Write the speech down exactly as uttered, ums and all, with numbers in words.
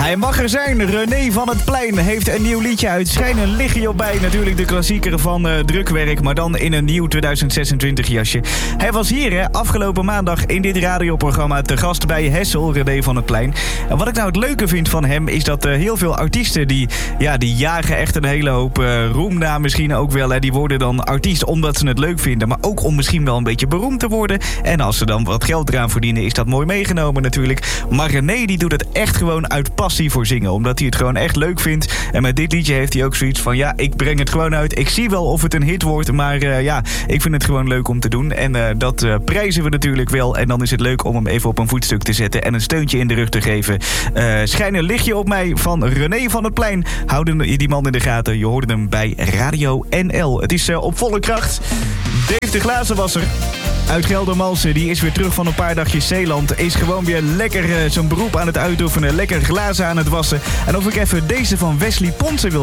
Hij mag er zijn. René van het Plein heeft een nieuw liedje uit. Schijnen lig je op bij. Natuurlijk de klassieker van uh, Drukwerk, maar dan in een nieuw tweeduizend zesentwintig jasje. Hij was hier hè, afgelopen maandag in dit radioprogramma te gast bij Hessel, René van het Plein. En wat ik nou het leuke vind van hem is dat uh, heel veel artiesten die, ja, die jagen echt een hele hoop uh, roem na misschien ook wel. Hè. Die worden dan artiest omdat ze het leuk vinden, maar ook om misschien wel een beetje beroemd te worden. En als ze dan wat geld eraan verdienen, is dat mooi meegenomen natuurlijk. Maar René die doet het echt gewoon uit passie voor zingen, omdat hij het gewoon echt leuk vindt. En met dit liedje heeft hij ook zoiets van, ja, ik breng het gewoon uit. Ik zie wel of het een hit wordt, maar uh, ja, ik vind het gewoon leuk om te doen. En uh, dat uh, prijzen we natuurlijk wel. En dan is het leuk om hem even op een voetstuk te zetten en een steuntje in de rug te geven. Uh, Schijnen lig je op mij van René van het Plein. Houden die man in de gaten. Je hoorde hem bij Radio N L. Het is uh, op volle kracht. Dave de Glazenwasser uit Geldermalsen, die is weer terug van een paar dagjes Zeeland. Is gewoon weer lekker uh, zijn beroep aan het uitoefenen. Lekker glazen aan het wassen. En of ik even deze van Wesley Ponsen wil